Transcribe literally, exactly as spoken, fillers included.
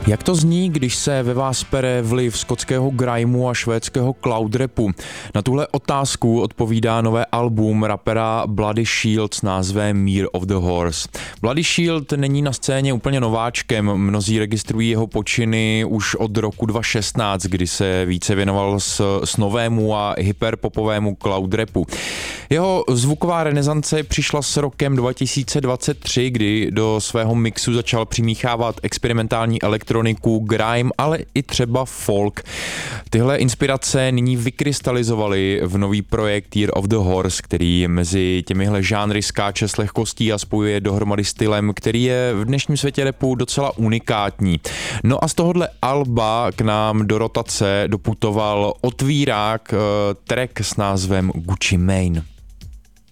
Jak to zní, když se ve vás pere vliv skotského grimeu a švédského cloud rapu? Na tuhle otázku odpovídá nové album rapera Bloody Shield s názvem Year of the Horse. Bloody Shield není na scéně úplně nováčkem, mnozí registrují jeho počiny už od roku dva tisíce šestnáct, kdy se více věnoval s, s novému a hyperpopovému cloud rapu. Jeho zvuková renesance přišla s rokem dva tisíce dvacet tři, kdy do svého mixu začal přimíchávat experimentální elektroniku, grime, ale i třeba folk. Tyhle inspirace nyní vykrystalizovaly v nový projekt Year of the Horse, který mezi těmihle žánry skáče s lehkostí a spojuje dohromady stylem, který je v dnešním světě rapu docela unikátní. No a z tohohle alba k nám do rotace doputoval otvírák, track s názvem Gucci Mane.